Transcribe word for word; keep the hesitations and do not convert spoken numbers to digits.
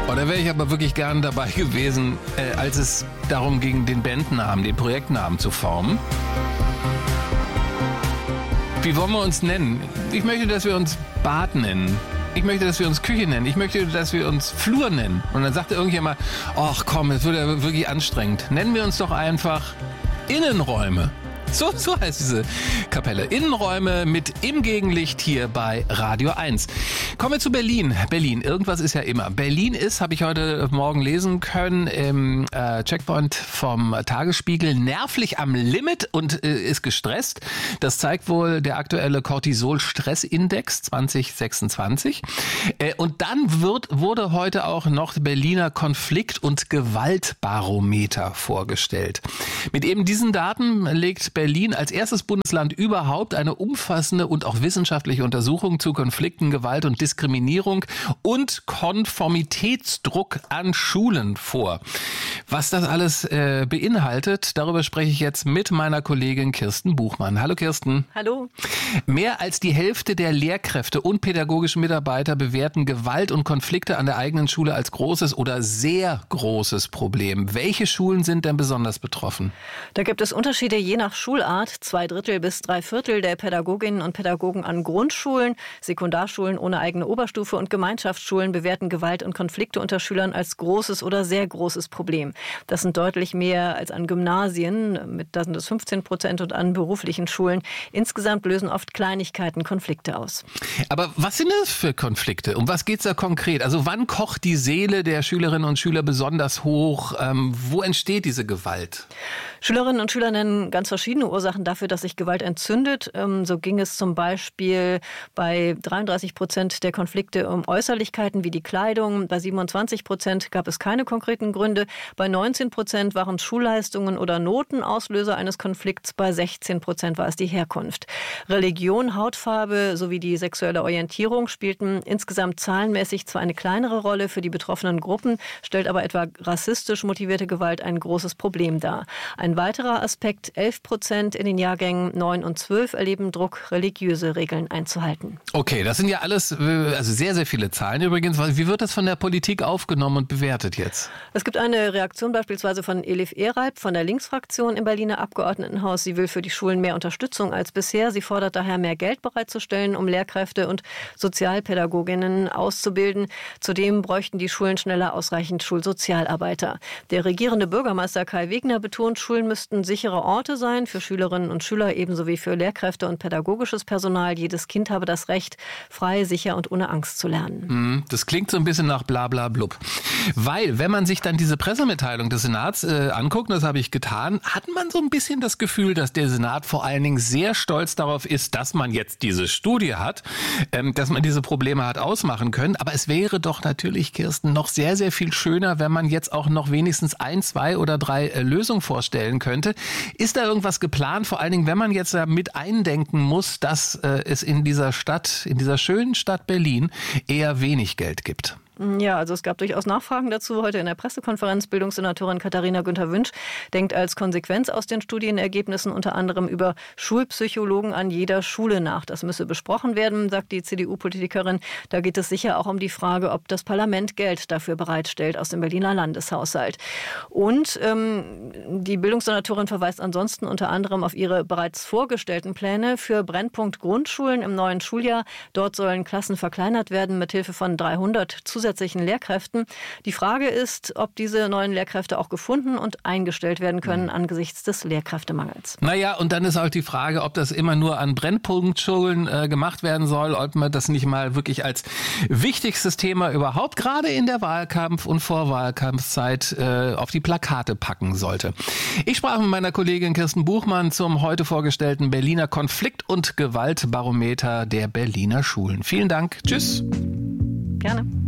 Oh, da wäre ich aber wirklich gern dabei gewesen, äh, als es darum ging, den Bandnamen, den Projektnamen zu formen. Wie wollen wir uns nennen? Ich möchte, dass wir uns Bad nennen. Ich möchte, dass wir uns Küche nennen. Ich möchte, dass wir uns Flur nennen. Und dann sagte irgendjemand, ach komm, das wird ja wirklich anstrengend. Nennen wir uns doch einfach Innenräume. So, so heißt diese Kapelle. Innenräume mit im Gegenlicht hier bei Radio eins. Kommen wir zu Berlin. Berlin, irgendwas ist ja immer. Berlin ist, habe ich heute Morgen lesen können, im äh, Checkpoint vom Tagesspiegel nervlich am Limit und äh, ist gestresst. Das zeigt wohl der aktuelle Cortisol-Stressindex zwanzig sechsundzwanzig. Äh, und dann wird, wurde heute auch noch Berliner Konflikt- und Gewaltbarometer vorgestellt. Mit eben diesen Daten legt Berlin als erstes Bundesland überhaupt eine umfassende und auch wissenschaftliche Untersuchung zu Konflikten, Gewalt und Diskriminierung und Konformitätsdruck an Schulen vor. Was das alles äh, beinhaltet, darüber spreche ich jetzt mit meiner Kollegin Kirsten Buchmann. Hallo Kirsten. Hallo. Mehr als die Hälfte der Lehrkräfte und pädagogischen Mitarbeiter bewerten Gewalt und Konflikte an der eigenen Schule als großes oder sehr großes Problem. Welche Schulen sind denn besonders betroffen? Da gibt es Unterschiede je nach Schulart. Zwei Drittel bis drei Viertel der Pädagoginnen und Pädagogen an Grundschulen, Sekundarschulen ohne eigene Oberstufe und Gemeinschaftsschulen bewerten Gewalt und Konflikte unter Schülern als großes oder sehr großes Problem. Das sind deutlich mehr als an Gymnasien, mit da sind es fünfzehn Prozent, und an beruflichen Schulen. Insgesamt lösen oft Kleinigkeiten Konflikte aus. Aber was sind das für Konflikte? Um was geht es da konkret? Also wann kocht die Seele der Schülerinnen und Schüler besonders hoch? Ähm, wo entsteht diese Gewalt? Schülerinnen und Schüler nennen ganz verschiedene Ursachen dafür, dass sich Gewalt entzündet. So ging es zum Beispiel bei dreiunddreißig Prozent der Konflikte um Äußerlichkeiten wie die Kleidung. Bei siebenundzwanzig Prozent gab es keine konkreten Gründe. Bei neunzehn Prozent waren Schulleistungen oder Noten Auslöser eines Konflikts. Bei sechzehn Prozent war es die Herkunft. Religion, Hautfarbe sowie die sexuelle Orientierung spielten insgesamt zahlenmäßig zwar eine kleinere Rolle für die betroffenen Gruppen, stellt aber etwa rassistisch motivierte Gewalt ein großes Problem dar. Ein weiterer Aspekt, elf Prozent in den Jahrgängen neun und zwölf erleben Druck, religiöse Regeln einzuhalten. Okay, das sind ja alles, also sehr, sehr viele Zahlen übrigens. Wie wird das von der Politik aufgenommen und bewertet jetzt? Es gibt eine Reaktion beispielsweise von Elif Eralp von der Linksfraktion im Berliner Abgeordnetenhaus. Sie will für die Schulen mehr Unterstützung als bisher. Sie fordert daher, mehr Geld bereitzustellen, um Lehrkräfte und Sozialpädagoginnen auszubilden. Zudem bräuchten die Schulen schneller ausreichend Schulsozialarbeiter. Der regierende Bürgermeister Kai Wegner betont, Schulen müssten sichere Orte sein für Schülerinnen und Schüler ebenso wie für Lehrkräfte und pädagogisches Personal. Jedes Kind habe das Recht, frei, sicher und ohne Angst zu lernen. Das klingt so ein bisschen nach bla bla blub. Weil, wenn man sich dann diese Pressemitteilung des Senats äh, anguckt, das habe ich getan, hat man so ein bisschen das Gefühl, dass der Senat vor allen Dingen sehr stolz darauf ist, dass man jetzt diese Studie hat, ähm, dass man diese Probleme hat ausmachen können. Aber es wäre doch natürlich, Kirsten, noch sehr, sehr viel schöner, wenn man jetzt auch noch wenigstens ein, zwei oder drei äh, Lösungen vorstellen könnte. Ist da irgendwas geplant? Vor allen Dingen, wenn man jetzt da mit eindenken muss, dass äh, es in dieser Stadt, in dieser schönen Stadt Berlin eher wenig Geld gibt. Ja, also es gab durchaus Nachfragen dazu. Heute in der Pressekonferenz Bildungssenatorin Katharina Günther-Wünsch denkt als Konsequenz aus den Studienergebnissen unter anderem über Schulpsychologen an jeder Schule nach. Das müsse besprochen werden, sagt die C D U-Politikerin. Da geht es sicher auch um die Frage, ob das Parlament Geld dafür bereitstellt aus dem Berliner Landeshaushalt. Und ähm, die Bildungssenatorin verweist ansonsten unter anderem auf ihre bereits vorgestellten Pläne für Brennpunkt Grundschulen im neuen Schuljahr. Dort sollen Klassen verkleinert werden mithilfe von dreihundert zusätzlichen zusätzlichen Lehrkräften. Die Frage ist, ob diese neuen Lehrkräfte auch gefunden und eingestellt werden können angesichts des Lehrkräftemangels. Naja, und dann ist auch die Frage, ob das immer nur an Brennpunktschulen äh, gemacht werden soll, ob man das nicht mal wirklich als wichtigstes Thema überhaupt gerade in der Wahlkampf- und Vorwahlkampfzeit äh, auf die Plakate packen sollte. Ich sprach mit meiner Kollegin Kirsten Buchmann zum heute vorgestellten Berliner Konflikt- und Gewaltbarometer der Berliner Schulen. Vielen Dank. Tschüss. Gerne.